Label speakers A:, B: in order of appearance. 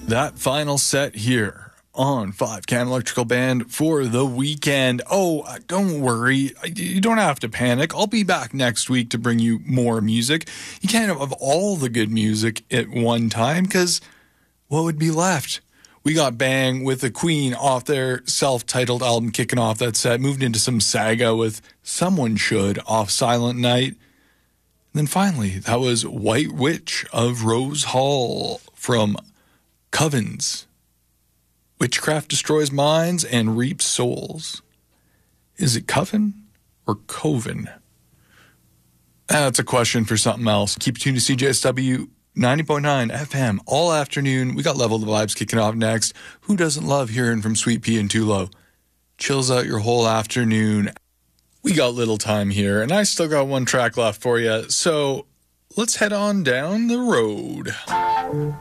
A: That final set here on 5 Cam Electrical Band for the weekend. Oh, don't worry. You don't have to panic. I'll be back next week to bring you more music. You can't have all the good music at one time because what would be left? We got Bang with the Queen off their self-titled album kicking off that set. Moved into some Saga with Someone Should off Silent Night. And then finally, that was White Witch of Rose Hall from Covens. Witchcraft destroys minds and reaps souls. Is it Coven or Coven? That's a question for something else. Keep tuned to CJSW 90.9 FM all afternoon. We got Level the Vibes kicking off next. Who doesn't love hearing from Sweet Pea and Tulo? Chills out your whole afternoon. We got little time here, and I still got one track left for you. So let's head on down the road.